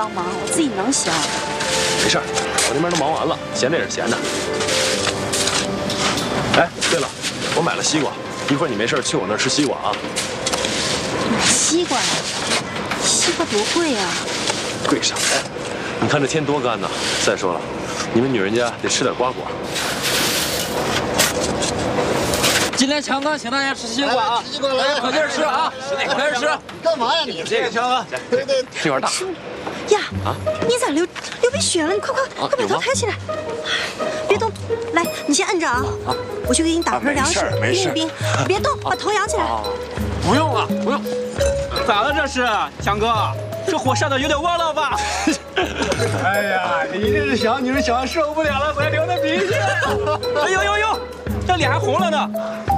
帮忙，我自己能行。 没事儿，我那边都忙完了，闲的也是闲的。哎，对了，我买了西瓜，一会儿你没事去我那儿吃西瓜啊。 买西瓜呀？西瓜多贵啊！ 贵啥呀？你看这天多干呐！再说了，你们女人家得吃点瓜果。 今天强哥请大家吃西瓜啊！ 西瓜来， 可劲儿吃啊！可劲儿吃！ 干嘛呀你？ 这个强哥， 对对， 这碗大。 呀，你咋流鼻血了？你快把头抬起来！别动，来，你先摁着啊！我去给你打盆凉水，冰一冰。别动，把头扬起来。 不用了，不用。 咋了这是？强哥，这火上的有点旺了吧？ 哎呀，你这是小女人小受不了了，才流的鼻血。 哎呦，这脸还红了呢。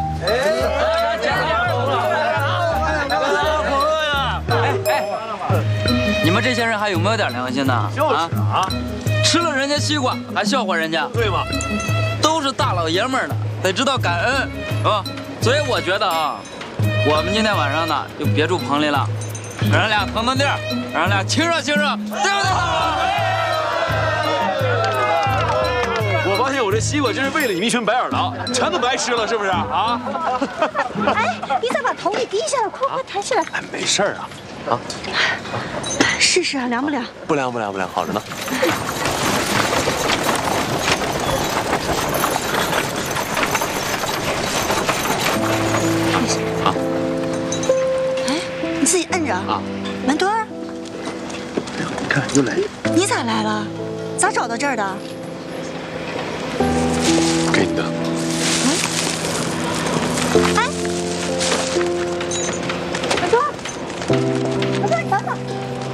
你们这些人还有没有点良心呢？ 就是啊， 吃了人家西瓜还笑话人家， 对吗？ 都是大老爷们儿的，得知道感恩，是吧？所以我觉得啊，我们今天晚上呢就别住棚里了，让人俩腾腾地儿，让人俩亲热亲热，对不对？ 我发现我这西瓜真是喂了你们一群白眼狼，全都白吃了，是不是啊？ 哎，你咋把头给低下了？快抬起来！ 哎，没事儿啊， 试试啊，凉不凉？ 不凉，好着呢。 哎，你自己摁着啊。门墩儿， 你看又来， 你咋来了？咋找到这儿的？ 给你的。 哎，门墩儿，门墩儿，等等。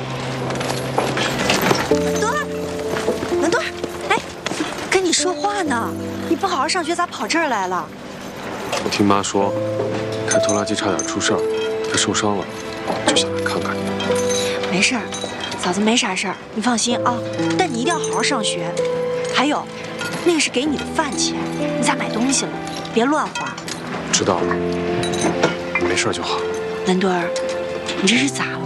门墩儿，哎，跟你说话呢，你不好好上学咋跑这儿来了？ 我听妈说，开拖拉机差点出事儿，她受伤了，就想来看看你。 没事儿，嫂子没啥事儿，你放心啊。但你一定要好好上学。还有，那个是给你的饭钱，你咋买东西了？别乱花。 知道了，没事就好。 门墩儿，你这是咋了？